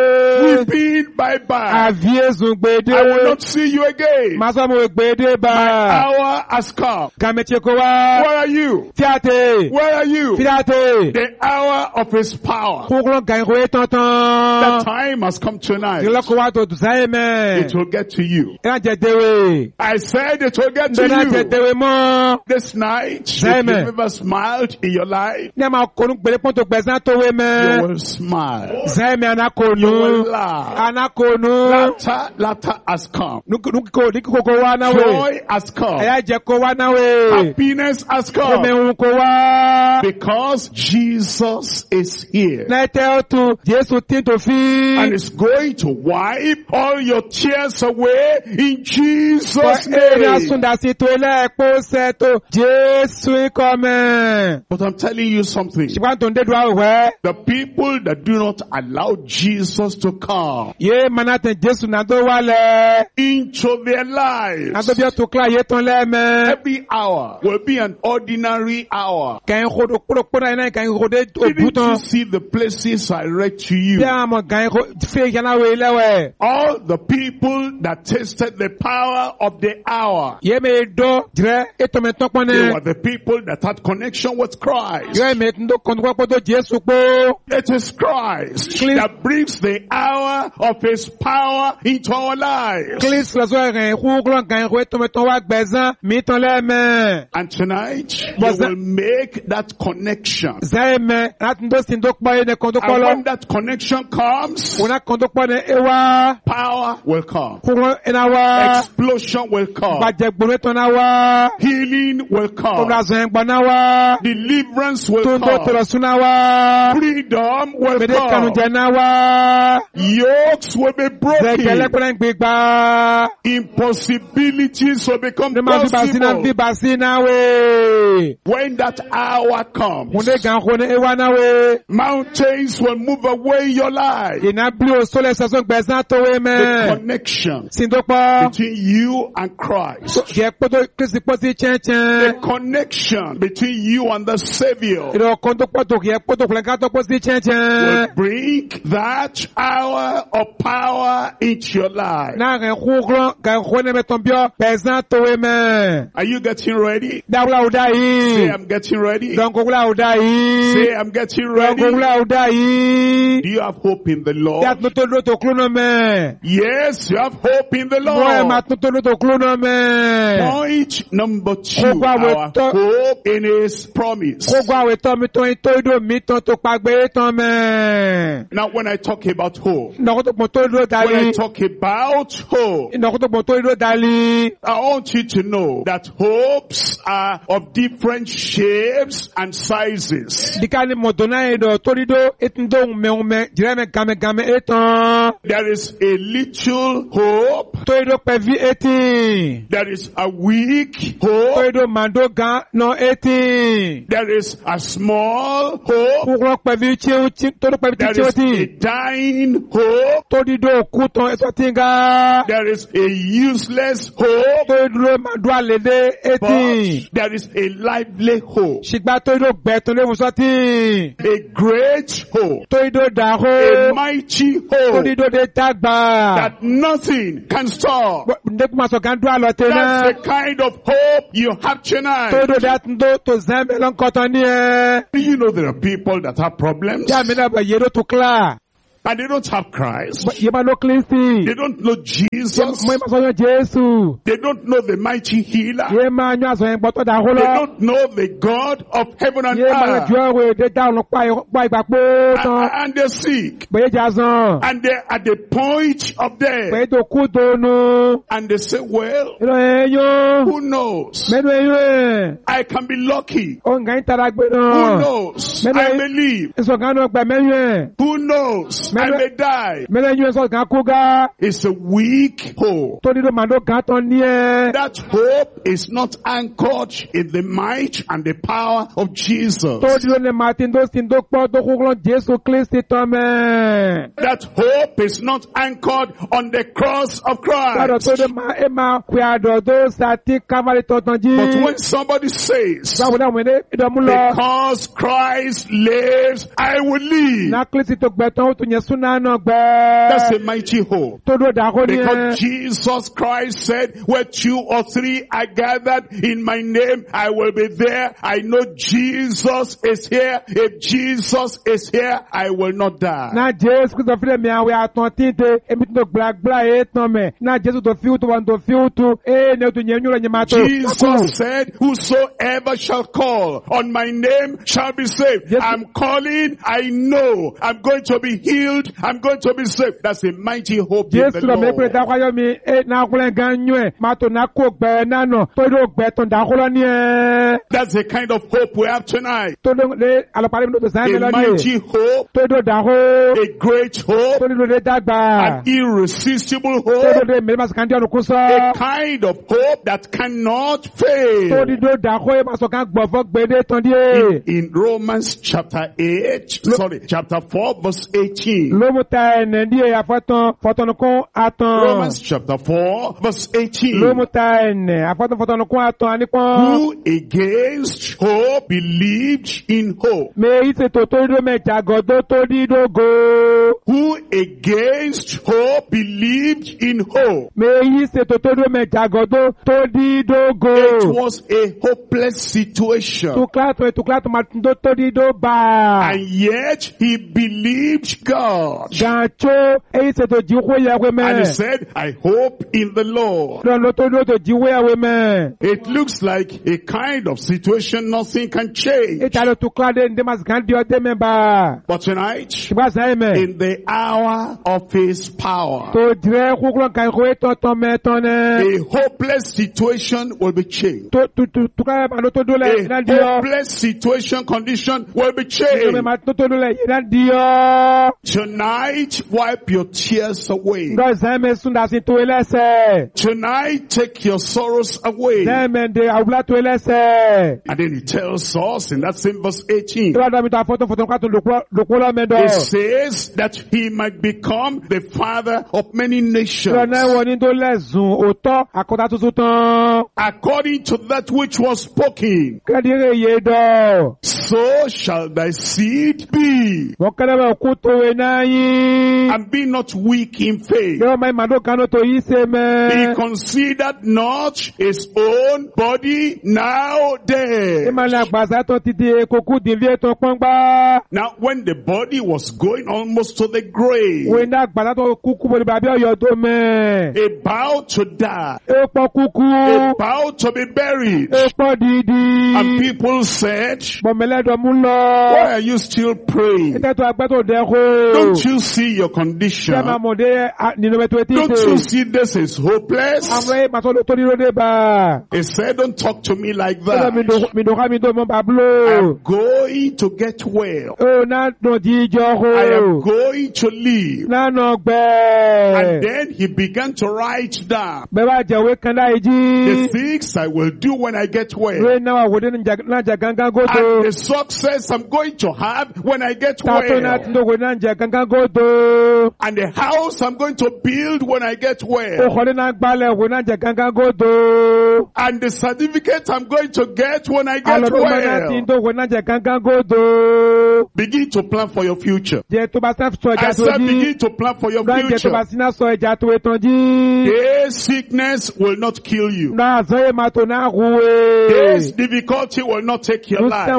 Speaker 3: Weeping, bye bye.
Speaker 1: Àvi ẹ̀sùn gbèdé.
Speaker 3: I will not see you again.
Speaker 1: Màá sọ mo gbèdé bá.
Speaker 3: Hour has come.
Speaker 1: Kàmẹ́tì kò wá.
Speaker 3: Where are you?
Speaker 1: Fíàtè.
Speaker 3: Where are you?
Speaker 1: Fíàtè.
Speaker 3: The hour of his power.
Speaker 1: Kúkúrú gàǹkó
Speaker 3: That
Speaker 1: tọ̀tàn.
Speaker 3: time has come tonight.
Speaker 1: Ìlọ́kọ̀ wa tó dùsáyé mẹ́.
Speaker 3: It will get to you.
Speaker 1: Ìlànà jẹ déwé.
Speaker 3: I said it will get to
Speaker 1: Ìlànà jẹ
Speaker 3: you.
Speaker 1: déwé mọ́.
Speaker 3: This night, if
Speaker 1: Amen.
Speaker 3: you've ever smiled in your life,
Speaker 1: Ní ẹ̀ máa kónú gbèrè pọ́ntò gbẹ̀sán tó wé
Speaker 3: you
Speaker 1: mẹ́.
Speaker 3: will smile.
Speaker 1: Zẹ́mi
Speaker 3: You
Speaker 1: anakonu.
Speaker 3: will laugh.
Speaker 1: Anakonu.
Speaker 3: Laughter, laughter has come.
Speaker 1: Nukiko nukiko ko wá náwó.
Speaker 3: Joy has come.
Speaker 1: Ẹ̀yà jẹ kó wá náwó.
Speaker 3: Happiness has come.
Speaker 1: Omehun kó wá.
Speaker 3: Because Jesus is here.
Speaker 1: Nẹ́tẹ̀ ọ̀tún Jésù tí tó fi.
Speaker 3: And is going to wipe all your tears away in Jesus'
Speaker 1: Èrè
Speaker 3: name.
Speaker 1: àsúndàsí tó ilé ẹ̀pọ̀ sẹ́tò Jésù ikọ̀ mẹ́.
Speaker 3: But I'm telling you something.
Speaker 1: Ṣùgbọ́n tó ń dédú àwẹ̀.
Speaker 3: The people that do not allow Jesus to come
Speaker 1: Yé manatẹ̀ Jésù náà tó wálẹ̀.
Speaker 3: into their
Speaker 1: Náà
Speaker 3: lives,
Speaker 1: tó bí ọ̀tún kílá yé tán lẹ́mẹ́.
Speaker 3: every hour will be an ordinary hour.
Speaker 1: Kẹ̀yìn kodo kúròkúrò iná kẹ̀yìn kodo òbú
Speaker 3: Didn't
Speaker 1: tán.
Speaker 3: you see the places I read to you?
Speaker 1: Bí àwọn ọmọ kẹ̀yìn kodo fẹ́ yánnàwó ilẹ̀wẹ̀.
Speaker 3: All the people that tasted the power of the hour,
Speaker 1: Yé mi dọ́ jìrẹ́ ètò mi tán
Speaker 3: they
Speaker 1: pọ́nẹ́.
Speaker 3: were the people that had connection with Christ.
Speaker 1: Yé mi tó kọ́ntùkọ́ pọ́tò Jésù pọ́.
Speaker 3: It is Christ
Speaker 1: Please.
Speaker 3: that brings the hour of his power into our lives.
Speaker 1: Kílísì lọ́sọ̀ ẹ̀rìn kúrúkúrò kẹ̀yìn kodo ètò mi tán wá gbẹ̀sán mi tán lẹ́mẹ̀.
Speaker 3: And tonight, you
Speaker 1: Was that-
Speaker 3: will make that connection.
Speaker 1: Zẹ́mẹ̀ láti ń tó sin tó pọ́ yé ní kan tó pọ́
Speaker 3: And
Speaker 1: lọ.
Speaker 3: when that connection comes,
Speaker 1: Òun náà kan tó pọ́ ní ewa.
Speaker 3: power will come.
Speaker 1: Kúrúkúrò iná wá.
Speaker 3: Explosion will come.
Speaker 1: Bàjẹ́ gbòòrò tán náà wá.
Speaker 3: Healing will
Speaker 1: Kúrúkúrò
Speaker 3: come.
Speaker 1: àzọ̀ ẹ̀gbọ́n náà wá.
Speaker 3: Deliverance will
Speaker 1: Tó ń tó tọ̀rọ̀
Speaker 3: come.
Speaker 1: sún náà wá.
Speaker 3: Freedom will
Speaker 1: Gbèdé
Speaker 3: come.
Speaker 1: kanujẹ náà wá.
Speaker 3: Yokes will be broken.
Speaker 1: Zẹ̀kẹ̀lẹ́ pẹ̀lẹ́
Speaker 3: Impossibilities will become possible. When that hour comes, mountains will move away in your life. The connection between you and Christ. The connection between you and the Savior will bring that hour of power into your life. Are you getting ready? Say, I'm getting ready. Say, I'm getting ready. Do you have hope in the Lord? Yes, you have hope in the Lord. Point number two, our hope in His promise. Now, when I talk about hope, when I talk about hope, I want you to know that hopes are of different shapes and sizes. There is a little hope. There is a weak hope. There is a small hope. There is a dying hope. There is a useless hope. But there is a lively hope. A great hope. A mighty hope that nothing can stop. That's the kind of hope you have tonight. Do you know there are people that have problems? And they don't have Christ. They don't know Jesus. They don't know the mighty healer. They don't know the God of heaven and earth. And, and they're sick. And they're at the point of death. And they say, well, who knows? I can be lucky. Who knows? I believe. Who knows? I may die. It's a weak hope. That hope is not anchored in the might and the power of Jesus. That hope is not anchored on the cross of Christ. But when somebody says, because Christ lives, I will live. That's a mighty hope. Because Jesus Christ said, where two or three are gathered in my name, I will be there. I know Jesus is here. If Jesus is here, I will not die. Jesus said, whosoever shall call on my name shall be saved. I'm calling, I know I'm going to be healed, I'm going to be saved. That's a mighty hope in the Lord. That's the kind of hope we have tonight. A mighty hope, a great hope, an irresistible hope, a kind of hope that cannot fail. In, in Romans chapter eight, sorry, chapter four, verse eighteen. Romans chapter four, verse eighteen. Who against hope believed in hope? Who against hope believed in hope? It was a hopeless situation. And yet he believed God. And he said, I hope in the Lord. It looks like a kind of situation nothing can change. But tonight, in the hour of his power, a hopeless situation will be changed. A hopeless situation condition will be changed. Tonight, wipe your tears away.
Speaker 2: Tonight,
Speaker 3: take your sorrows away.
Speaker 2: And then
Speaker 3: he tells us in that same verse eighteen, it says that he might become the father of many nations, according to that which was spoken. So shall thy seed be. And be not weak in faith. He considered not his own body now dead. Now when the body was going almost to the grave, about to die, about to be buried, and people said, why are you still praying? Don't you see your condition? Don't you see this is hopeless? He said, don't talk to me like that. I'm going to get well. I am going to live. And then he began to write down the things I will do when I get well, and the success I'm going to have when I get well, and the house I'm going to build when I get well, and the certificate I'm going to get when I get well. Begin to plan for your future. I said begin to plan for your future. This sickness will not kill you. This difficulty will not take your life.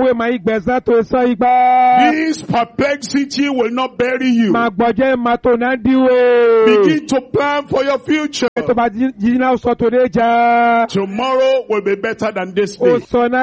Speaker 3: This perplexity will not bury you. Begin to plan for your future. Tomorrow will be better than this day.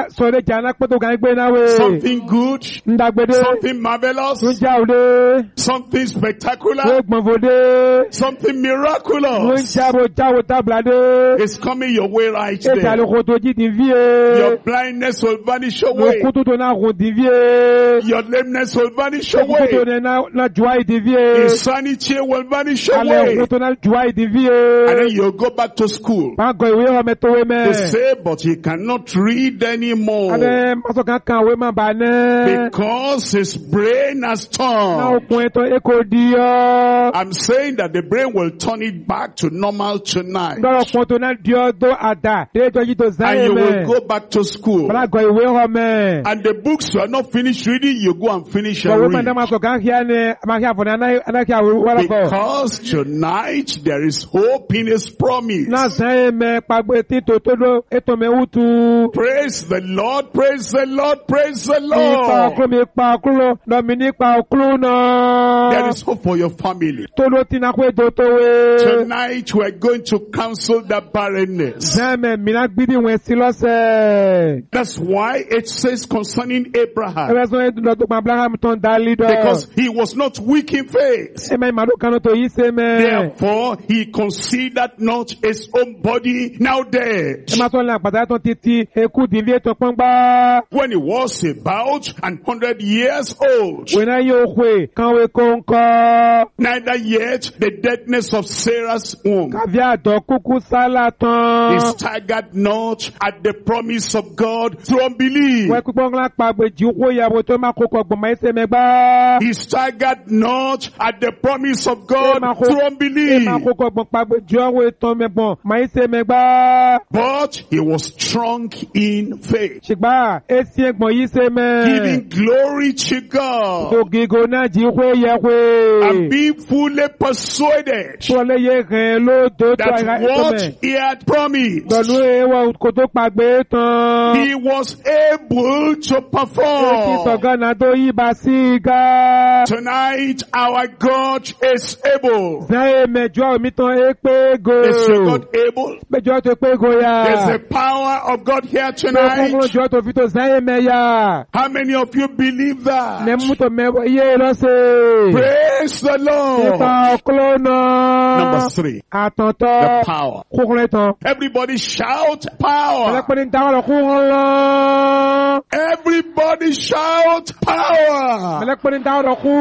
Speaker 3: Something good, something marvelous, something spectacular, something miraculous is coming your way right there. Your blindness will vanish away. Your lameness will vanish away. Insanity will vanish away. And then you'll go back to school. They say, but he cannot read anymore because his brain has turned. I'm saying that the brain will turn it back to normal tonight. And you will go back to school. And the books you are not finished reading, you go and finish and read. Because tonight there is hope in his promise. Praise the Lord, praise the Lord, praise the Lord. There is hope for your family. Tonight we are going to counsel the barrenness. That's why it says concerning Abraham, because he was not weak in faith, therefore he considered not his own body now dead. When he was about an hundred years old, neither yet the deadness of Sarah's womb. He staggered not at the promise of God through unbelief. He staggered not at the promise of God through unbelief. But he was strong in faith, giving glory to God, and being fully persuaded that what he had promised, he was able to perform. Tonight our God is able. Is your God able? There's the power of God here tonight. How many of you believe that? Praise the Lord. Number three, the power. Everybody shout power. Everybody shout power.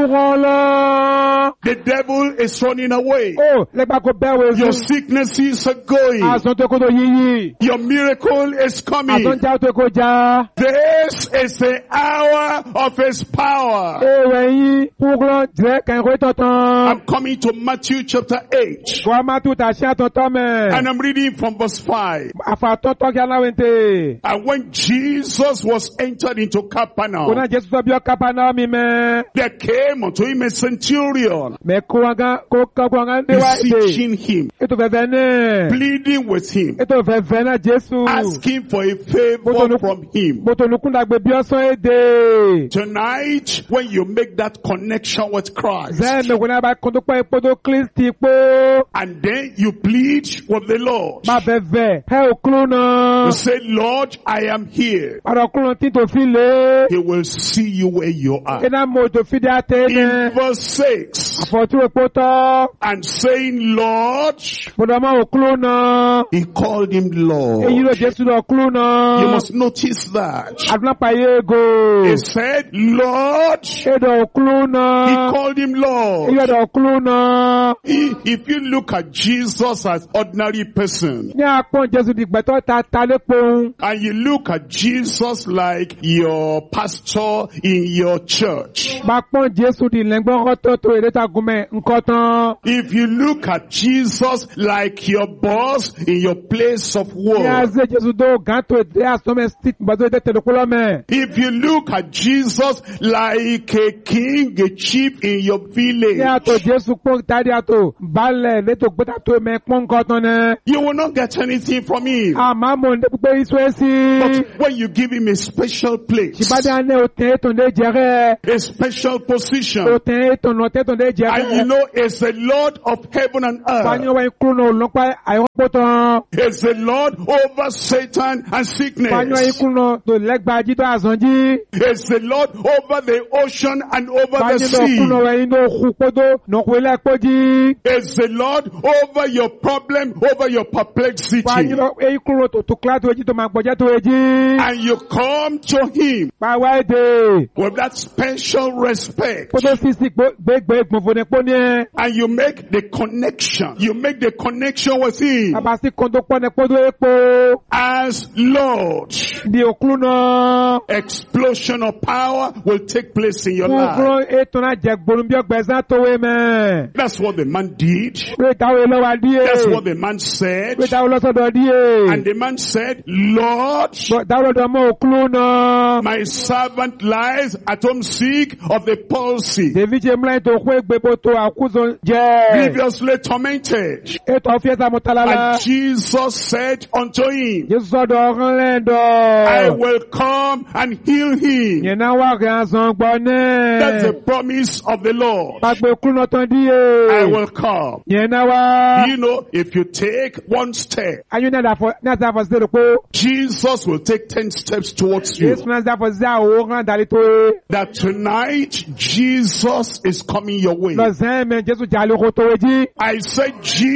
Speaker 3: lọ.
Speaker 2: The devil is running away.
Speaker 3: Oh, lẹ́gbàá kò bẹ́ẹ̀ wẹ̀
Speaker 2: Your
Speaker 3: fún.
Speaker 2: sicknesses are going.
Speaker 3: Àsán tó kó tó yíyí.
Speaker 2: Your miracle is coming.
Speaker 3: Àsán já tó kó já.
Speaker 2: This is the hour of his power.
Speaker 3: Ewé yín kúrò jẹ́ kẹ̀kọ́ tọ̀tàn.
Speaker 2: I'm coming to Matthew chapter eight.
Speaker 3: Wọ́n máa tún tà sí àtọ̀tọ̀ mẹ́.
Speaker 2: And I'm reading from verse five.
Speaker 3: Àfàtọ́tọ́ kí aláwẹ̀ntẹ̀.
Speaker 2: And when Jesus was entered into
Speaker 3: Kò
Speaker 2: Capernaum,
Speaker 3: náà Jésù sọ bí ọ kápánáà mi mẹ́.
Speaker 2: there came unto him a centurion,
Speaker 3: Mẹ kó wọn gan kó kọ́ wọn gan déwà èdè.
Speaker 2: beseeching him,
Speaker 3: Ètò fẹ́fẹ́ náà.
Speaker 2: pleading with him,
Speaker 3: Ètò fẹ́fẹ́ náà Jésù.
Speaker 2: asking for a favor from him.
Speaker 3: Bòtòlùkúndàgbé bí ọ̀sán èdè.
Speaker 2: Tonight, when you make that connection with Christ,
Speaker 3: Zẹ́ẹ̀ mẹ́kùn náà bá kún tó pẹ́ ipò tó Kristi pé.
Speaker 2: and then you plead with the Lord,
Speaker 3: Má fẹ́fẹ́ ẹ ò kúrò náà.
Speaker 2: you say, Lord, I am here.
Speaker 3: Ọ̀rọ̀ kúrò tí tó fi lé.
Speaker 2: He will see you where you are.
Speaker 3: Iná mo tó fi dé àtẹ́
Speaker 2: In
Speaker 3: náà.
Speaker 2: verse six,
Speaker 3: Àfọ̀tún èpo tọ́.
Speaker 2: and saying, Lord,
Speaker 3: Bọ̀dọ̀ máa ò kúrò náà.
Speaker 2: he called him
Speaker 3: Èyí
Speaker 2: Lord.
Speaker 3: ló Jésù lọ kúrò náà.
Speaker 2: You must notice that.
Speaker 3: Àdúrà yé go.
Speaker 2: He said, Lord,
Speaker 3: Èdò kúrò
Speaker 2: he
Speaker 3: náà.
Speaker 2: called him
Speaker 3: Èyí
Speaker 2: Lord.
Speaker 3: ọ̀dọ̀ kúrò náà.
Speaker 2: If you look at Jesus as ordinary person,
Speaker 3: Ní àpọ̀n Jésù dìgbẹ̀tọ̀ ta ta lépo.
Speaker 2: and you look at Jesus like your pastor in your church,
Speaker 3: Bá pọ̀n Jésù di lẹ́gbọ́n kọ́tọ́ tó èrè ta gúnmẹ̀ ńkọ́ tán.
Speaker 2: if you look at Jesus like your boss in your place of
Speaker 3: Ní
Speaker 2: work,
Speaker 3: àzẹ́ Jésù tó gán tó èdè àsọ́mẹ̀ sí gbàdó èdè tẹ̀lẹ́kọ́ lọ́mẹ̀.
Speaker 2: if you look at Jesus like a king, a chief in your
Speaker 3: Ní
Speaker 2: village,
Speaker 3: àtò Jésù pọ́n tàdí àtò balẹ̀ létò gbẹ́ta tó mẹ́ pọ́n ńkọ́ tán nẹ́.
Speaker 2: you will not get anything from him.
Speaker 3: Àmọ́ mo ń dé pípé iṣu ẹ̀ sí.
Speaker 2: But when you give him a special place,
Speaker 3: Ṣìbádé àná òtẹ́ ètò ndé jẹ́rẹ́.
Speaker 2: a special position,
Speaker 3: Òtẹ́ ètò nọ̀tẹ́ ètò ndé
Speaker 2: and you
Speaker 3: jẹ́rẹ́.
Speaker 2: know it's the Lord of heaven and
Speaker 3: Fáyọ̀
Speaker 2: earth,
Speaker 3: wẹ̀ kúrò náà lọ́pàá àyọ̀pọ̀ tán.
Speaker 2: it's the Lord over Satan and
Speaker 3: Fáyọ̀ wẹ̀
Speaker 2: sickness,
Speaker 3: kúrò náà tó lẹ́gbàá jídọ́ àzànjí.
Speaker 2: it's the Lord over the ocean and over
Speaker 3: Fáyọ̀
Speaker 2: the
Speaker 3: náà kúrò
Speaker 2: sea,
Speaker 3: náà wẹ̀ inú òkú kódó nọ̀kúlẹ̀ kójí.
Speaker 2: it's the Lord over your problem, over your perplexity,
Speaker 3: Fáyọ̀ náà èyí kúrò tó tó kílá tó èjì tó máa gbọ́jẹ́ tó èjì.
Speaker 2: and you come to him
Speaker 3: Pàwọ́ èdè.
Speaker 2: with that special respect,
Speaker 3: Kódó sísì gbégbé gbòǹfò ní pọ́ ní ẹ.
Speaker 2: and you make the connection, you make the connection with him
Speaker 3: Bàbá sí kódó pọ́ ní kódó èpo.
Speaker 2: as Lord.
Speaker 3: Di òkúrò náà.
Speaker 2: Explosion of power will take place in your life.
Speaker 3: Kúrò ètò náà jẹ gbòòrùn bí ọgbẹ̀sán tó wé mẹ́.
Speaker 2: That's what the man did.
Speaker 3: Pé táwọn èlọ́wà díẹ̀.
Speaker 2: That's what the man said.
Speaker 3: Pé táwọn lọ́sọ̀dọ̀ díẹ̀.
Speaker 2: And the man said, Lord,
Speaker 3: Táwọn ọ̀dọ̀ mọ́ òkúrò náà.
Speaker 2: my servant lies at home sick of the palsy,
Speaker 3: David ṣe múlẹ̀ tó kó ègbèbò tó àkúzọ jẹ́.
Speaker 2: grievously tormented.
Speaker 3: Ètò ọ̀fíẹ́sà mọ̀tàlálá.
Speaker 2: And Jesus said unto him,
Speaker 3: Jésù sọ̀dọ̀ ọ̀rán
Speaker 2: I
Speaker 3: lẹ́ndọ̀.
Speaker 2: will come and heal him.
Speaker 3: Yẹn náà wà kí a sàn gbọ́
Speaker 2: That's the
Speaker 3: náà.
Speaker 2: promise of the Lord.
Speaker 3: Pàgbé òkúrò náà tán díẹ̀.
Speaker 2: I will come.
Speaker 3: Yẹn náà wá.
Speaker 2: You know, if you take one step,
Speaker 3: Ayún náà dàfọ̀ náà dàfọ̀ sí èdè pé.
Speaker 2: Jesus will take ten steps towards you.
Speaker 3: Jésù náà dàfọ̀ sí àwòrán dàrí tó yé.
Speaker 2: That tonight Jesus is coming your way.
Speaker 3: Lọ́sẹ̀ mẹ́ Jésù jàlè kó tó wé jí.
Speaker 2: I said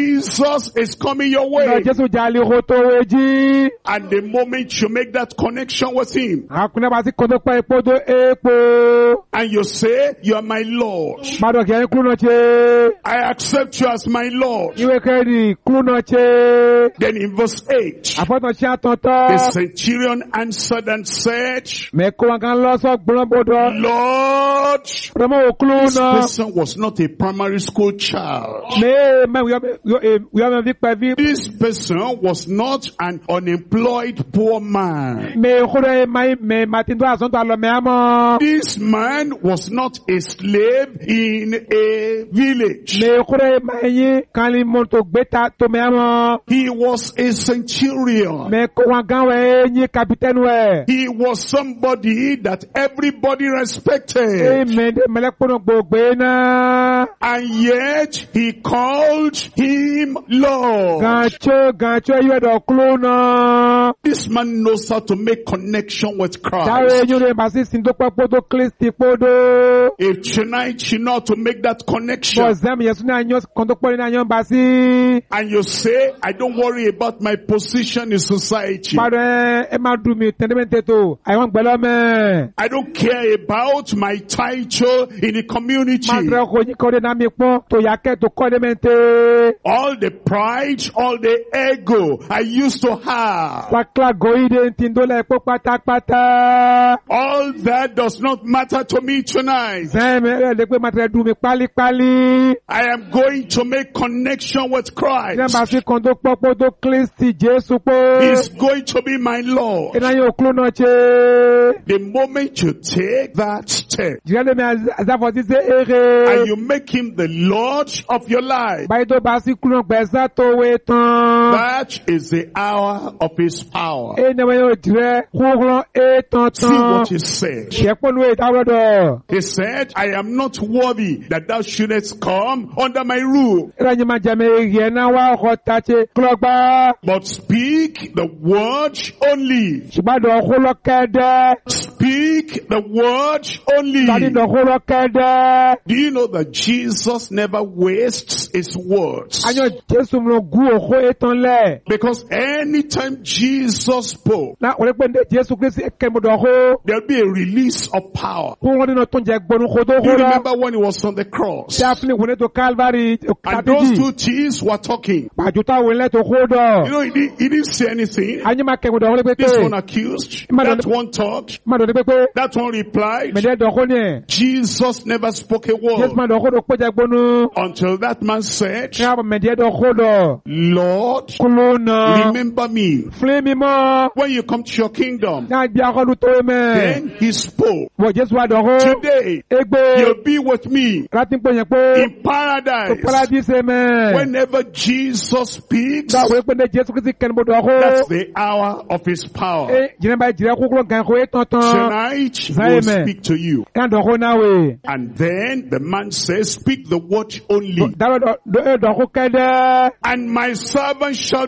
Speaker 2: Jesus is coming your
Speaker 3: Lọ
Speaker 2: way.
Speaker 3: Jésù jàlè kó tó wé jí.
Speaker 2: And the moment you make that connection with him
Speaker 3: Àkúnná bá sí kótó pẹ́ epo tó epo.
Speaker 2: and you say, you are my Lord,
Speaker 3: Bàdọ̀ kẹ́ kúrò náà ṣe.
Speaker 2: I accept you as my Lord.
Speaker 3: Ìwé kẹ́rì kúrò náà ṣe.
Speaker 2: Then in verse eight,
Speaker 3: Àfọ́tàn ṣe
Speaker 2: the
Speaker 3: àtọ̀tọ̀.
Speaker 2: centurion answered and said,
Speaker 3: Mẹ́kọ́ wọn kan lọ sọ gbọ́n bọ́dọ̀.
Speaker 2: Lord,
Speaker 3: Rọ́mọ́ òkúrò
Speaker 2: this
Speaker 3: náà.
Speaker 2: person was not a primary school child.
Speaker 3: Mẹ́ mẹ́ wíwọ́ mẹ́ fi pẹ́ fi.
Speaker 2: This person was not an unemployed poor man.
Speaker 3: Mẹ́ kúrò mẹ́ mẹ́ màtí tó àsọ̀tọ̀ àlọ́ mẹ́ àmọ́.
Speaker 2: This man was not a slave in a village.
Speaker 3: Mẹ́ kúrò mẹ́ yín kan lè mọ̀ tó gbé ta tó mẹ́ àmọ́.
Speaker 2: He was a centurion.
Speaker 3: Mẹ́ kó wọn gan wẹ̀ yín kapitẹ́nu wẹ̀.
Speaker 2: He was somebody that everybody
Speaker 3: Ẹ
Speaker 2: respected.
Speaker 3: mẹ́ mẹ́lẹ́kùnrin gbogbo náà.
Speaker 2: And yet he called him Lord.
Speaker 3: Gànchó gànchó yóò dọ̀ kúrò náà.
Speaker 2: This man knows how to make connection with
Speaker 3: Táwọn
Speaker 2: Christ.
Speaker 3: eyín rẹ̀ bá sí sin tó pẹ́ kpódó Kristi kpódó.
Speaker 2: If tonight you know how to make that connection
Speaker 3: Bọ̀zẹ́mi yẹn sún ní àyàn kan tó pẹ́ ní àyàn bá sí.
Speaker 2: and you say, I don't worry about my position in society.
Speaker 3: Padà ẹ máa dùn mí tẹ́lẹ̀mẹ́tẹ́ tó àyàn gbẹ́lọ́ mẹ́.
Speaker 2: I don't care about my title in
Speaker 3: in the community. All the pride, all the ego I used to have. All that does not matter to me tonight. I am going to make connection with Christ. He's going to be my Lord. The moment you take that step and you make him the Lord of your life, that is the hour of his power. See what he said. He said, I am not worthy that thou shouldest come under my roof, but speak the word only. Speak the word only. Do you know that Jesus never wastes his words? Because anytime Jesus spoke, there'll be a release of power. Do you remember when he was on the cross? And those two thieves were talking. You know, he didn't, he didn't say anything. This one accused, that one talked, that one replied. Jesus never spoke a word until that man said, Lord, remember me when you come to your kingdom. Then he spoke. Today, you'll be with me in paradise. Whenever Jesus speaks, that's the hour of his power. Tonight, we'll speak to you. And then the man says, speak the word only. And my servant shall